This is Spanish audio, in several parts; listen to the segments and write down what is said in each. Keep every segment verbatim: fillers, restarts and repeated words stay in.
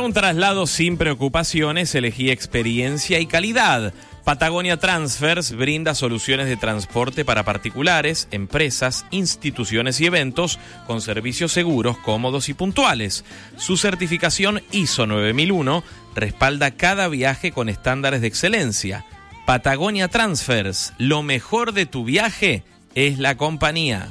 un traslado sin preocupaciones, elegí experiencia y calidad. Patagonia Transfers brinda soluciones de transporte para particulares, empresas, instituciones y eventos con servicios seguros, cómodos y puntuales. Su certificación I S O nueve mil uno respalda cada viaje con estándares de excelencia. Patagonia Transfers, lo mejor de tu viaje es la compañía.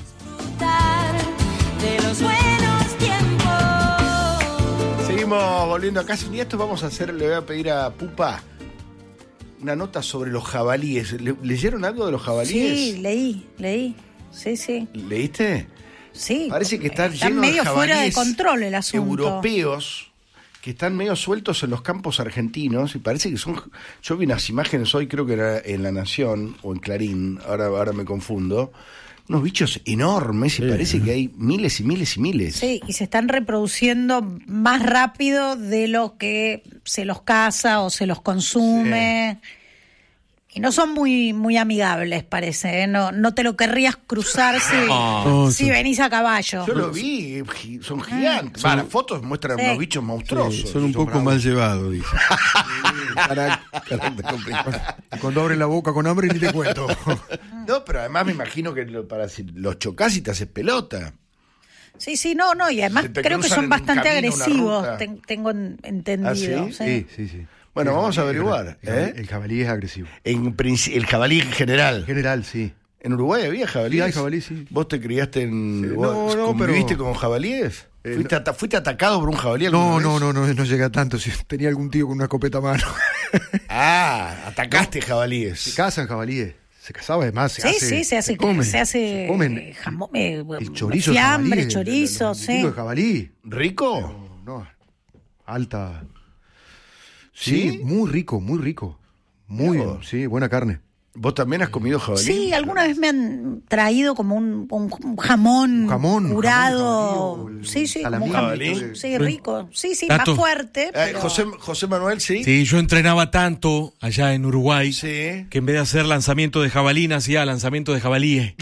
De los buenos tiempos. Seguimos volviendo a casa. Y esto vamos a hacer, le voy a pedir a Pupa una nota sobre los jabalíes. ¿Le- ¿Leyeron algo de los jabalíes? Sí, leí, leí. Sí, sí. ¿Leíste? Sí. Parece que está Está lleno de medio fuera de jabalíes control el asunto. europeos que están medio sueltos en los campos argentinos y parece que son... Yo vi unas imágenes hoy, creo que era en La Nación o en Clarín, ahora, ahora me confundo, unos bichos enormes y Sí. parece que hay miles y miles y miles. Sí, y se están reproduciendo más rápido de lo que se los caza o se los consume. Y no son muy muy amigables, parece. ¿eh? No, no te lo querrías cruzar si, Oh, si sí. venís a caballo. Yo lo vi, gi- son gigantes. Va, las fotos muestran Sí. unos bichos monstruosos. Sí, son un poco bravos. mal llevados, dice. Carácter complicado. Y cuando abren la boca con hambre ni te cuento. No, pero además me imagino que lo- para si los chocás y te haces pelota. Sí, sí, no, no. Y además Se te creo que cruzan son en un bastante camino, una agresivos, ruta. ten- tengo en- entendido. ¿Ah, sí? sí. Sí, sí, sí. Bueno, El vamos a jabalí es averiguar, agresivo. El jabalí- ¿eh? El jabalí es agresivo. En princi- el jabalí en general. En general, sí. ¿En Uruguay había jabalíes? Sí, hay jabalí, sí. ¿Vos te criaste en... Sí, vos no, no, ¿Conviviste pero- con jabalíes? Eh, ¿Fuiste, ata- ¿Fuiste atacado por un jabalí alguna No, vez? no, no, no, no llega tanto. Si tenía algún tío con una escopeta a mano. Ah, atacaste Se jabalíes. cazan jabalíes. Se cazaba además. Se Sí, hace, sí, se hace, se comen, hace se comen. eh, jamón, eh, El chorizo de fiambre, jabalí, el- chorizo, el- el sí. pico de jabalí. ¿Rico? No, alta. ¿Sí? Sí, muy rico, muy rico. Muy, Mirá vos. sí, buena carne. ¿Vos también has comido jabalí? Sí, alguna vez me han traído como un, un- un jamón, Un jamón, curado. jamón de jabalí o el sí, sí, como un salamín. jamón. Jabalí. Sí, rico. Sí, sí, Tato. más fuerte. Eh, Pero... José, José Manuel, ¿sí? Sí, yo entrenaba tanto allá en Uruguay Sí. que en vez de hacer lanzamiento de jabalina hacía lanzamiento de jabalíes.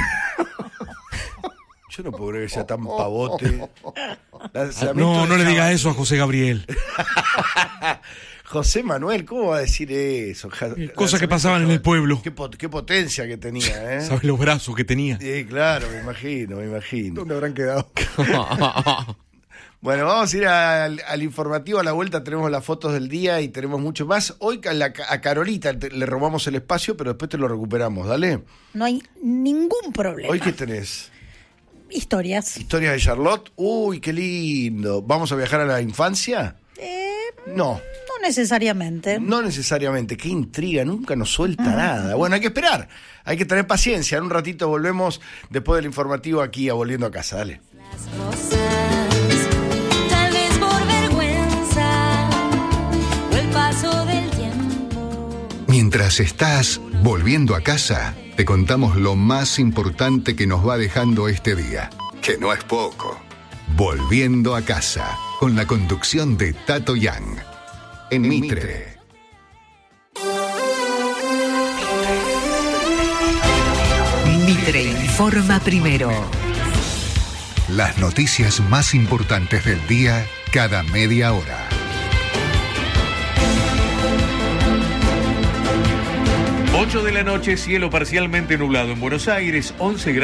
Yo no puedo creer que sea tan pavote. Lanzamiento No, no de le digas jabalí. eso a José Gabriel. José Manuel, ¿cómo va a decir eso? Ja- Cosas que pasaban en el pueblo. Qué, pot- qué potencia que tenía, ¿eh? ¿Sabes los brazos que tenía? Sí, claro, me imagino, me imagino. ¿Dónde habrán quedado? Bueno, vamos a ir al, al informativo. A la vuelta tenemos las fotos del día y tenemos mucho más. Hoy a, la- a Carolita te- le robamos el espacio, pero después te lo recuperamos, ¿dale? No hay ningún problema. ¿Hoy qué tenés? Historias. ¿Historias de Charlotte? Uy, qué lindo. ¿Vamos a viajar a la infancia? Eh, No, no necesariamente. no necesariamente. Qué intriga, nunca nos suelta nada. Bueno, hay que esperar, hay que tener paciencia. En un ratito volvemos después del informativo aquí a Volviendo a Casa. Dale. Las cosas, tal vez por vergüenza o el paso del tiempo. Mientras estás volviendo a casa, te contamos lo más importante que nos va dejando este día, que no es poco. Volviendo a casa, con la conducción de Tato Yang, en Mitre. Mitre informa primero. Las noticias más importantes del día, cada media hora. ocho de la noche, cielo parcialmente nublado en Buenos Aires, once grados.